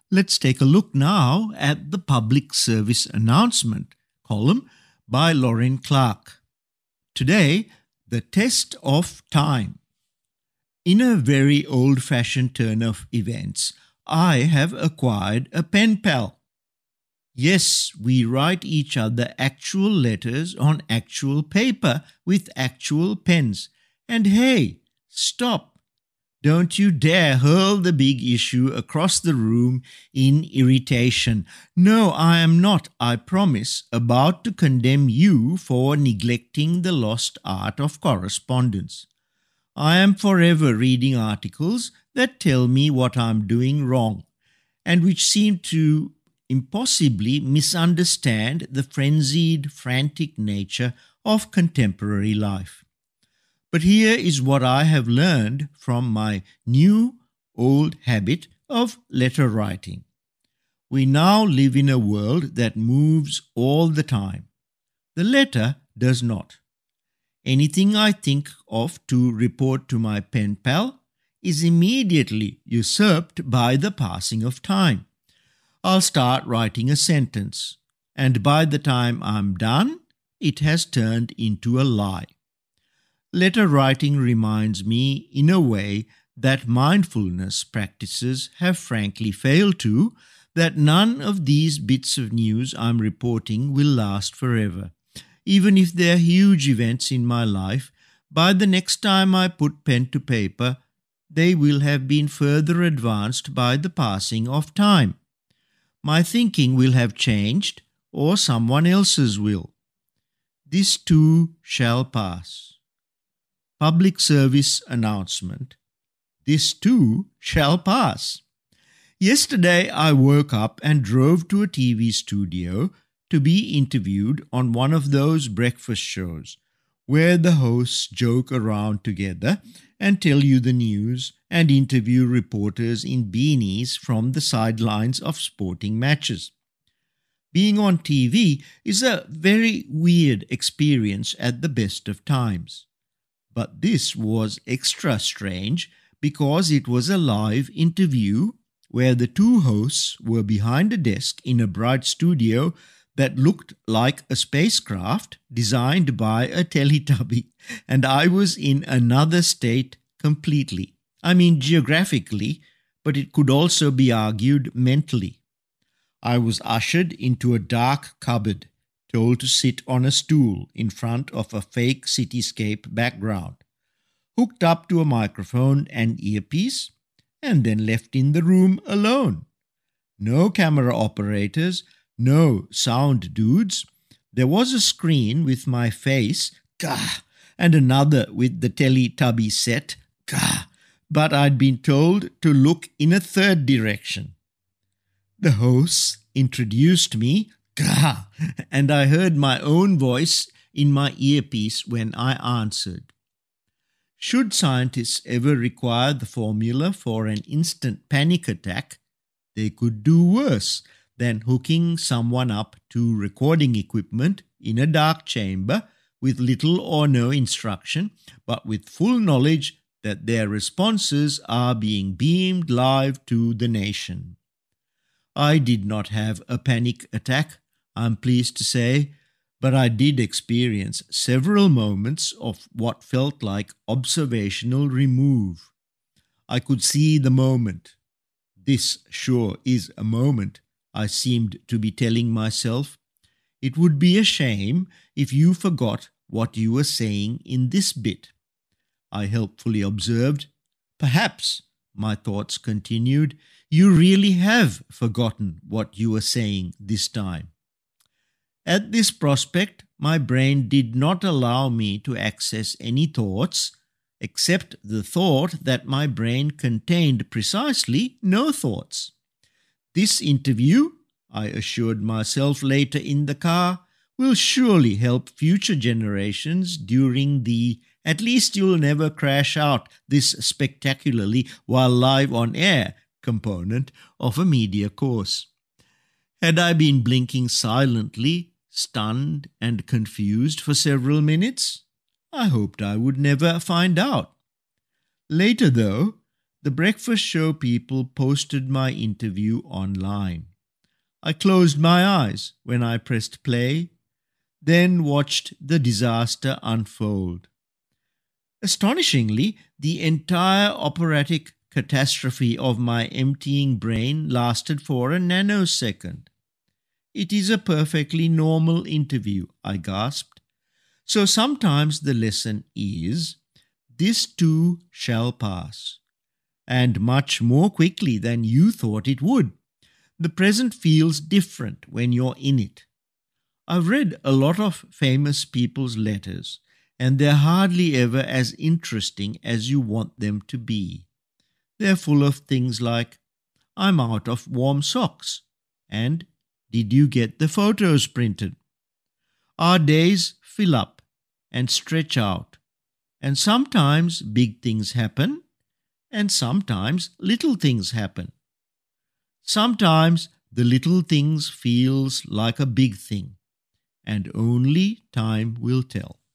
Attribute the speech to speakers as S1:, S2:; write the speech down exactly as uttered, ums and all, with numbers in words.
S1: Let's take a look now at the public service announcement column by Lauren Clark. Today, the test of time. In a very old-fashioned turn of events, I have acquired a pen pal. Yes, we write each other actual letters on actual paper with actual pens. And hey, stop! Don't you dare hurl the big issue across the room in irritation. No, I am not, I promise, about to condemn you for neglecting the lost art of correspondence. I am forever reading articles that tell me what I'm doing wrong, and which seem to impossibly misunderstand the frenzied, frantic nature of contemporary life. But here is what I have learned from my new old habit of letter writing. We now live in a world that moves all the time. The letter does not. Anything I think of to report to my pen pal is immediately usurped by the passing of time. I'll start writing a sentence, and by the time I'm done, it has turned into a lie. Letter writing reminds me, in a way, that mindfulness practices have frankly failed to, that none of these bits of news I'm reporting will last forever. Even if they're huge events in my life, by the next time I put pen to paper, they will have been further advanced by the passing of time. My thinking will have changed, or someone else's will. This too shall pass. Public service announcement. This too shall pass. Yesterday I woke up and drove to a T V studio to be interviewed on one of those breakfast shows where the hosts joke around together and tell you the news and interview reporters in beanies from the sidelines of sporting matches. Being on T V is a very weird experience at the best of times. But this was extra strange because it was a live interview where the two hosts were behind a desk in a bright studio that looked like a spacecraft designed by a Teletubby, and I was in another state completely. I mean geographically, but it could also be argued mentally. I was ushered into a dark cupboard, told to sit on a stool in front of a fake cityscape background, hooked up to a microphone and earpiece, and then left in the room alone. No camera operators, no sound dudes. There was a screen with my face, gah, and another with the Teletubby set, gah, but I'd been told to look in a third direction. The hosts introduced me, gah, and I heard my own voice in my earpiece when I answered. Should scientists ever require the formula for an instant panic attack, they could do worse than hooking someone up to recording equipment in a dark chamber with little or no instruction, but with full knowledge that their responses are being beamed live to the nation. I did not have a panic attack, I'm pleased to say, but I did experience several moments of what felt like observational remove. I could see the moment. This sure is a moment, I seemed to be telling myself. It would be a shame if you forgot what you were saying in this bit. I helpfully observed. Perhaps, my thoughts continued, you really have forgotten what you were saying this time. At this prospect, my brain did not allow me to access any thoughts, except the thought that my brain contained precisely no thoughts. This interview, I assured myself later in the car, will surely help future generations during the "at least you'll never crash out this spectacularly while live on air" component of a media course. Had I been blinking silently, stunned and confused for several minutes? I hoped I would never find out. Later, though, The breakfast show people posted my interview online. I closed my eyes when I pressed play, then watched the disaster unfold. Astonishingly, the entire operatic catastrophe of my emptying brain lasted for a nanosecond. "It is a perfectly normal interview," I gasped. So sometimes the lesson is, this too shall pass, and much more quickly than you thought it would. The present feels different when you're in it. I've read a lot of famous people's letters, and they're hardly ever as interesting as you want them to be. They're full of things like, "I'm out of warm socks," and "Did you get the photos printed?" Our days fill up and stretch out, and sometimes big things happen, and sometimes little things happen. Sometimes the little things feels like a big thing, and only time will tell.